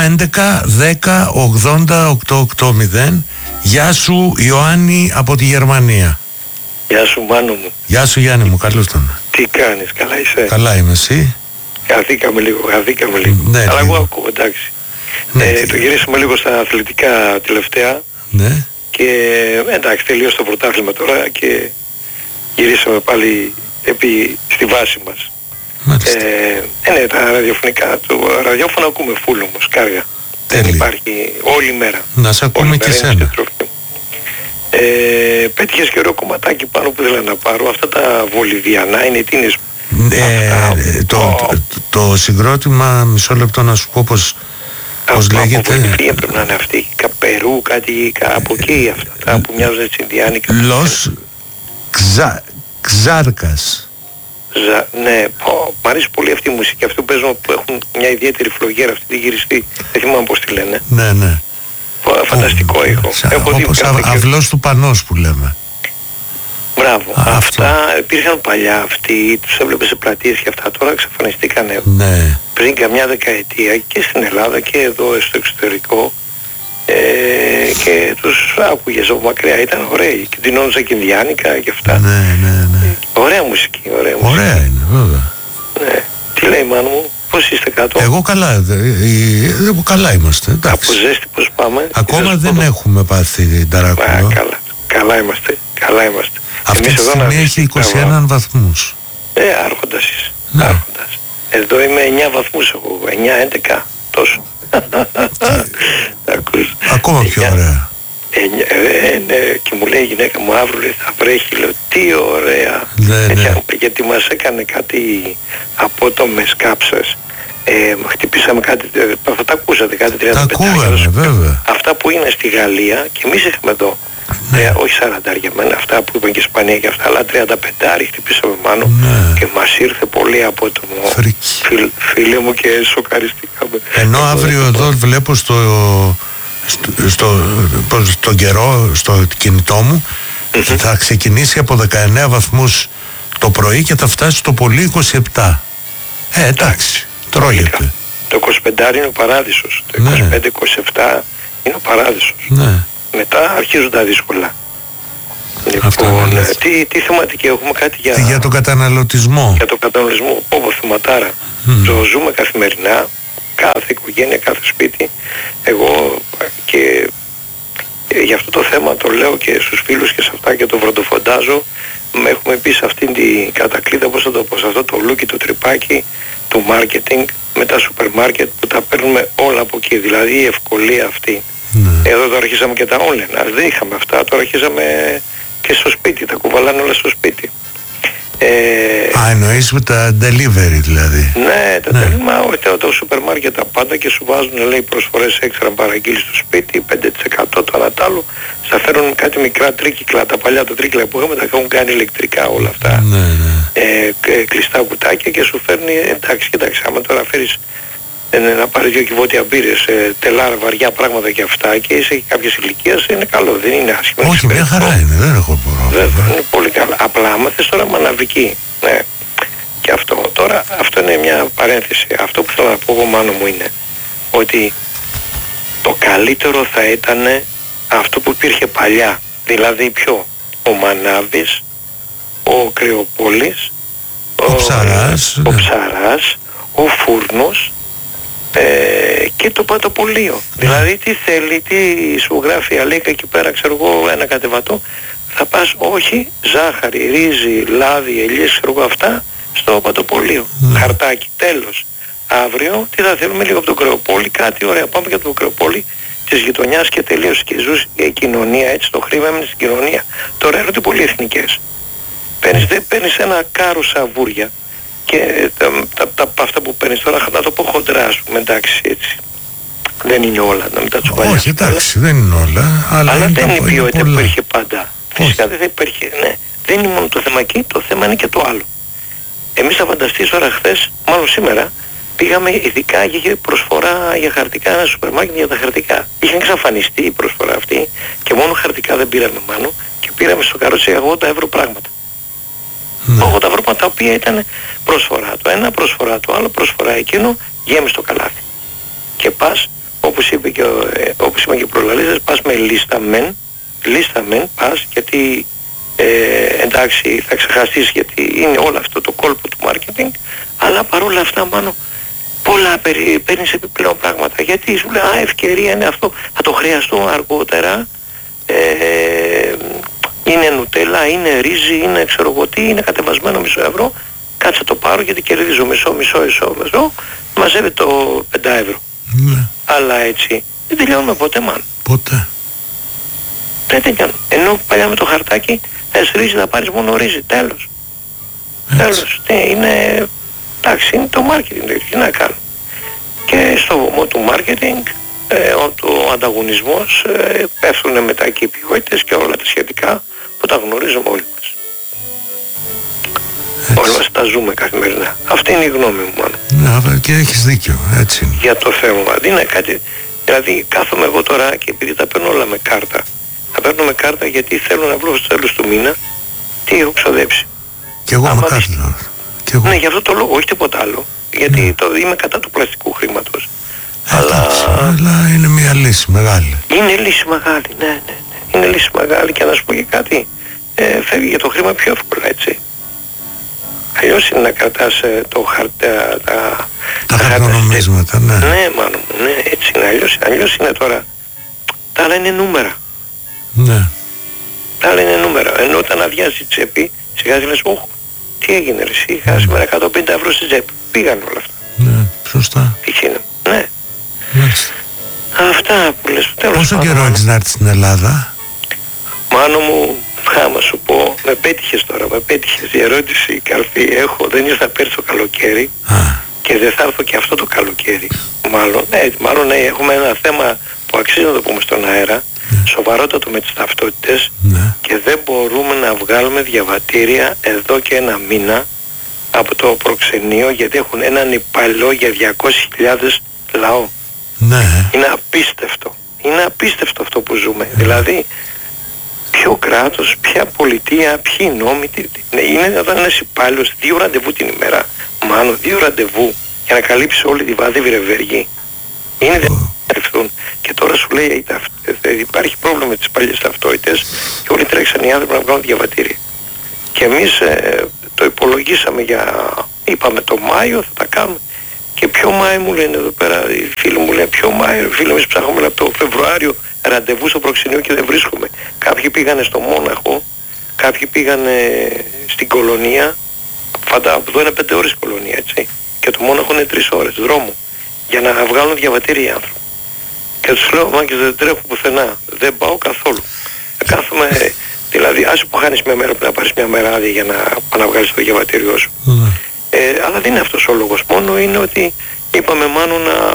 11-10-80-880. Γεια σου Ιωάννη από τη Γερμανία. Γεια σου Μάνο μου. Γεια σου Γιάννη μου, καλώς τον. Τι κάνεις, καλά είσαι? Καλά είμαι, εσύ? Χαθήκαμε λίγο. Ναι, αλλά εγώ ακούω, εντάξει. Ναι, το γυρίσαμε λίγο στα αθλητικά τελευταία. Ναι. Και εντάξει, τελείωσε το πρωτάθλημα τώρα και γυρίσαμε πάλι στη βάση μας. Ναι, τα ραδιοφωνικά, το ραδιόφωνο ακούμε φουλ όμως, κάργα. Δεν υπάρχει όλη μέρα. Να σε ακούμε και εσένα. Πέτυχες και ωραίο κομματάκι πάνω που ήθελα να πάρω. Αυτά τα βολιβιανά είναι τι είναι? Το συγκρότημα, μισό λεπτό να σου πω πως λέγεται. Από Βολιβία πρέπει να είναι αυτή. Καπερού, κάτι από εκεί αυτά που μοιάζουν έτσι ινδιάνικα. Λος Ξάρκας. Ναι, μ' αρέσει πολύ αυτή η μουσική. Αυτοί που παίζουν, που έχουν μια ιδιαίτερη φλογέρα, αυτή τη γυριστή. Δεν θυμάμαι πώς τη λένε. Ναι. Φανταστικό ήχο. Όπως αυλός του Πανός που λέμε. Μπράβο. Αυτά υπήρχαν παλιά αυτοί, τους έβλεπε σε πλατείες και αυτά. Τώρα εξαφανιστήκανε. Ναι. Πριν καμιά δεκαετία και στην Ελλάδα και εδώ στο εξωτερικό. Και τους άκουγες από μακριά, ήταν ωραίοι και τεινώνουσαν και ινδιάνικα και αυτά. Ναι. Ωραία μουσική. Ωραία είναι, βέβαια. Ναι. Τι λέει Μάνο μου, πώς είστε κάτω? Εγώ καλά είμαστε, εντάξει. Από ζέστη πώς πάμε? Ακόμα δεν έχουμε πάθει ταράκουλο. Καλά είμαστε. Αυτή τη στιγμή έχει 21 βαθμούς. Άρχοντας είσαι. Ναι. Άρχοντας. Εδώ είμαι 9 βαθμούς εγώ, 9-11 τόσο. Ακόμα πιο ωραία. Ναι, και μου λέει η γυναίκα μου αύριο θα βρέχει, λέω τι ωραία. Ναι. Γιατί μας έκανε κάτι απότομες κάψες. Χτυπήσαμε κάτι, θα τα ακούσατε, κάτι 35. Τα ακούγαμε βέβαια. Αυτά που είναι στη Γαλλία και εμείς είχαμε εδώ. Ναι. Όχι 40 για μένα, αυτά που είπαν και Ισπανία και αυτά, αλλά 35 χτυπήσαμε μάνο. Ναι. Και μας ήρθε πολύ απότομο, φίλε μου, και σοκαριστήκαμε. Ενώ αύριο εδώ βλέπω στον καιρό, στο κινητό μου, θα ξεκινήσει από 19 βαθμούς το πρωί και θα φτάσει στο πολύ 27. Εντάξει, τρώγεται. Το 25 είναι ο παράδεισος, το 25-27 είναι ο παράδεισος. Ναι. Μετά αρχίζουν τα δύσκολα. Λοιπόν, τι θεματική έχουμε, κάτι για τον καταναλωτισμό. Για τον καταναλωτισμό, όπως θεματάρα. Το ζούμε καθημερινά, κάθε οικογένεια, κάθε σπίτι. Εγώ και για αυτό το θέμα το λέω και στους φίλους και σε αυτά και το βροντοφοντάζω. Έχουμε πει σε αυτήν την κατακλείδα, πώς θα το πω, σε αυτό το λούκι, το τρυπάκι του marketing με τα σούπερ μάρκετ που τα παίρνουμε όλα από εκεί. Δηλαδή η ευκολία αυτή. Ναι. Εδώ το αρχίσαμε και τα online. Δεν είχαμε αυτά, τώρα αρχίσαμε και στο σπίτι, τα κουβαλάνε όλα στο σπίτι. Εννοείς με τα delivery δηλαδή? Ναι, το σούπερ μάρκετ τα πάντα και σου βάζουν, λέει, προσφορές έξτρα να παραγγείλεις στο σπίτι, 5% το ένα τ' άλλο. Στα φέρουν κάτι μικρά τρίκυκλα, τα παλιά τα τρίκυκλα που είχαμε τα έχουν κάνει ηλεκτρικά όλα αυτά. Ναι. Κλειστά κουτάκια και σου φέρνει, εντάξει, κοίταξε, άμα τώρα φέρεις να πάρεις 2 κυβότια μπύρες, τελάρα, βαριά πράγματα και αυτά και είσαι και κάποιες ηλικίες, είναι καλό, δεν είναι άσχημο. Όχι, μια χαρά είναι, δεν έχω πρόβλημα. Βέβαια, είναι πολύ καλά. Απλά άμα θες τώρα μαναβική, ναι. Και αυτό, τώρα, αυτό είναι μια παρένθεση. Αυτό που θέλω να πω εγώ, Μάνο μου, είναι ότι το καλύτερο θα ήταν αυτό που υπήρχε παλιά. Δηλαδή ποιο? Ο Μανάβης, ο Κρεοπόλης, ο Ψαράς, ο Φούρνος, και το Πατοπολείο. Δηλαδή τι θέλει, τι σου γράφει η Αλίκα εκεί πέρα, ξέρω εγώ, ένα κατεβατό, θα πας, όχι, ζάχαρη, ρύζι, λάδι, ελιές, ξέρω εγώ, αυτά στο Πατοπολείο. Χαρτάκι, τέλος. Αύριο τι θα θέλουμε, λίγο από το Κρεοπόλη, κάτι ωραία, πάμε για το Κρεοπόλη της γειτονιάς και τελείωσε και ζούσε η κοινωνία, έτσι το χρήμα έμεινε στην κοινωνία. Τώρα έρχονται πολυεθνικές. Παίρνεις ένα κάρο σαβούρια και αυτά που παίρνεις τώρα, να το πω χοντρά, ας πούμε, εντάξει, έτσι. Δεν είναι όλα, να μην τα τσουβαλιάς. Όχι, εντάξει, δεν είναι όλα, αλλά δεν είναι ποιότητα που υπήρχε πάντα. Φυσικά δεν θα υπήρχε, ναι. Δεν είναι μόνο το θέμα εκεί, το θέμα είναι και το άλλο. Εμείς θα φανταστείς τώρα χθες, μάλλον σήμερα, πήγαμε ειδικά και είχε προσφορά για χαρτικά, ένα σούπερ μάρκετ για τα χαρτικά. Είχε εξαφανιστεί η προσφορά αυτή και μόνο χαρτικά δεν πήραμε, Μάνο, και πήραμε στο καρότσι 80 ευρώ πράγματα. 80 ευρώ τα οποία ήταν προσφορά το ένα, προσφορά το άλλο, προσφορά εκείνο, γέμισε το καλάθι. Και πας, όπως είπε και ο προλαλής, πας με λίστα μεν πας, γιατί εντάξει θα ξεχαστείς, γιατί είναι όλο αυτό το κόλπο του marketing, αλλά παρόλα αυτά μάλλον πολλά παίρνεις επιπλέον πράγματα, γιατί σου λέει ευκαιρία είναι αυτό, θα το χρειαστώ αργότερα, είναι νουτέλα, είναι ρύζι, είναι ξέρω εγώ τι, είναι κατεβασμένο μισό ευρώ, κάτσε το πάρω γιατί κερδίζω μισό, μαζεύει το 5 ευρώ. Ναι. Αλλά έτσι δεν τελειώνουμε ποτέ μάλλον. Ποτέ. Δεν τελειώνουμε. Ενώ παλιά με το χαρτάκι θες ρύζι θα πάρεις μόνο ρύζι. Τέλος. Τέλος. Είναι, εντάξει, είναι το marketing. Τι να κάνω. Και στο βωμό του marketing ο ανταγωνισμός πέφτουν μετά και οι ποιότητες και όλα τα σχετικά που τα γνωρίζουμε όλοι μας. Όλοι μας τα ζούμε καθημερινά. Αυτή είναι η γνώμη μου μάλλον. Ναι, και έχεις δίκιο, έτσι είναι. Για το θέμα. Δεν είναι κάτι. Δηλαδή κάθομαι εγώ τώρα και επειδή τα παίρνω όλα με κάρτα. Τα παίρνω με κάρτα γιατί θέλω να βρω στο τέλος του μήνα τι έχω ξοδέψει. Και εγώ με κάρτα. Ναι, για αυτό το λόγο, όχι τίποτα άλλο. Γιατί είμαι κατά του πλαστικού χρήματος. Αλλά είναι μια λύση μεγάλη. Είναι λύση μεγάλη, ναι. Είναι λύση μεγάλη και να σου πω και κάτι. Φεύγει για το χρήμα πιο εύκολα, έτσι. Αλλιώς είναι να κρατάς τα χαρτονομίσματα, ναι. Ναι, μάλλον, ναι, έτσι είναι. Αλλιώς είναι τώρα. Τα άλλα είναι νούμερα. Ναι. Τα άλλα είναι νούμερα. Ενώ όταν αδειάζει η τσέπη, σιγά λες, τι έγινε ρε, είχα σήμερα 150 ευρώ στη τσέπη. Πήγαν όλα αυτά. Ναι, σωστά. Τι γίνεται, ναι. Μάλιστα. Αυτά που λες. Πόσο καιρό έχεις να έρθεις στην Ελλάδα? Μάνο μου, άμα σου πω, με πέτυχες η ερώτηση καρφή έχω, δεν ήρθα πέρσι το καλοκαίρι και δεν θα έρθω και αυτό το καλοκαίρι. Μάλλον έχουμε ένα θέμα που αξίζει να το πούμε στον αέρα, σοβαρότατο με τις ταυτότητες και δεν μπορούμε να βγάλουμε διαβατήρια εδώ και ένα μήνα από το προξενείο γιατί έχουν έναν υπαλλό για 200.000 λαό. Ναι. Είναι απίστευτο. Είναι απίστευτο αυτό που ζούμε. Δηλαδή ποιο κράτος, ποια πολιτεία, ποιοι νόμοι, είναι όταν ένας υπάλληλος 2 ραντεβού την ημέρα, μάλλον 2 ραντεβού για να καλύψει όλη τη βάδη Βιρεβέργη. Είναι δεν και τώρα σου λέει υπάρχει πρόβλημα με τις παλιές ταυτότητες και όλοι τρέξαν οι άνθρωποι να βγάλουν διαβατήρια. Και εμείς το υπολογίσαμε είπαμε το Μάιο θα τα κάνουμε. Και ποιο Μάιο μου λένε εδώ πέρα, οι φίλοι μου λένε ποιο Μάιο, φίλοι εμείς ψάχνουμε από το Φεβρουάριο ραντεβού στο προξενείο και δεν βρίσκουμε. Κάποιοι πήγανε στο Μόναχο, κάποιοι πήγανε στην Κολονία, φαντάζομαι εδώ είναι 5 ώρες η Κολονία, έτσι. Και το Μόναχο είναι 3 ώρες δρόμου, για να βγάλουν διαβατήρια οι άνθρωποι. Και τους λέω, μάγκες δεν τρέχω πουθενά, δεν πάω καθόλου. Κάθομαι, δηλαδή άσε που χάνεις μια μέρα πρέπει να πάρεις μια μέρα άδεια για να βγάλεις το διαβατήριό σου. Αλλά δεν είναι αυτός ο λόγος, μόνο είναι ότι είπαμε μάλλον να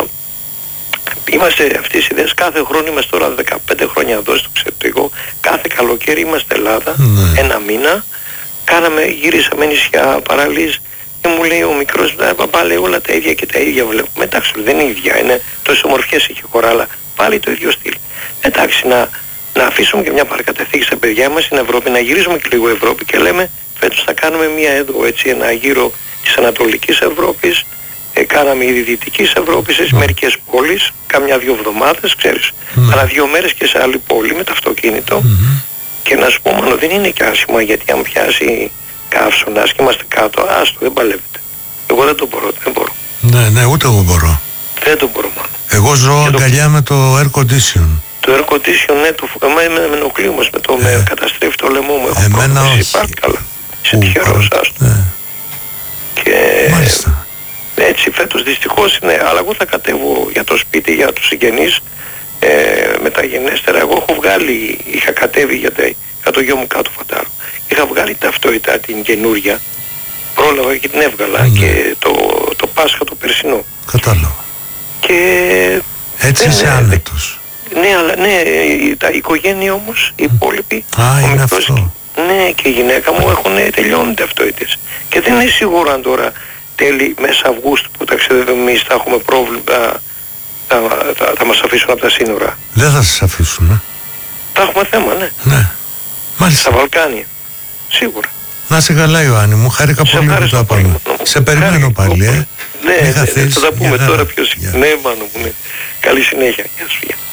είμαστε αυτές τις ιδέες, κάθε χρόνο είμαστε τώρα 15 χρόνια εδώ στο εξωτερικό, κάθε καλοκαίρι είμαστε Ελλάδα, ένα μήνα, γυρίσαμε νησιά, παραλίες και μου λέει ο μικρός, παπά λέει όλα τα ίδια και τα ίδια βλέπουμε. Εντάξει, δεν είναι ίδια, είναι τόσες ομορφιές έχει η χώρα, αλλά πάλι το ίδιο στυλ. Εντάξει, να αφήσουμε και μια παρακαταθήκη στα παιδιά μας στην Ευρώπη, να γυρίζουμε και λίγο Ευρώπη και λέμε φέτος θα κάνουμε μια εδώ, έτσι, ένα γύρο της Ανατολικής Ευρώπης, κάναμε ήδη Δυτικής Ευρώπης, σε μερικές πόλεις, κάμια 2 εβδομάδες, ξέρεις, αλλά 2 μέρες και σε άλλη πόλη με το αυτοκίνητο. Και να σου πω, μάλλον δεν είναι και άσχημα, γιατί αν πιάσει καύσωνας και είμαστε κάτω, άστο, δεν παλεύεται. Εγώ δεν το μπορώ, δεν μπορώ. Ναι, ούτε εγώ μπορώ. Δεν το μπορώ μάλλον. Εγώ ζω αγκαλιά με το air condition. Το air condition, ναι, με ενοχλεί όμως, με καταστρέφει το λαιμό μου. Εμένα όχι. Πάρει καλά. Είσαι τυχερός, άστο. Και μάλιστα. Έτσι φέτος δυστυχώς είναι, αλλά εγώ θα κατέβω για το σπίτι, για τους συγγενείς, μεταγενέστερα. Εγώ είχα κατέβει για το γιο μου κάτω Φαντάρο. Είχα βγάλει ταυτότητα την καινούρια, πρόλαβα και την έβγαλα και το Πάσχα το περσινό. Κατάλαβα. Και έτσι είσαι άνετος. Ναι, αλλά ναι, η οικογένεια όμως, οι υπόλοιποι, είναι αυτό. Ναι, και η γυναίκα μου έχουν τελειώνει ταυτότητες. Και δεν είναι σίγουρο αν τώρα τέλη μέσα Αυγούστου που ταξιδεύουμε εμείς θα έχουμε πρόβλημα, θα μας αφήσουν από τα σύνορα. Δεν θα σας αφήσουν, Θα έχουμε θέμα, ναι. Ναι, μάλιστα. Στα Βαλκάνια, σίγουρα. Να σε καλά Ιωάννη μου, χάρηκα πολύ που το απάνω. Σε περιμένω πάλι, Ναι, θα τα πούμε τώρα ποιος. Ναι, Μάνο μου, ναι. Καλή συνέχεια. Γεια σου.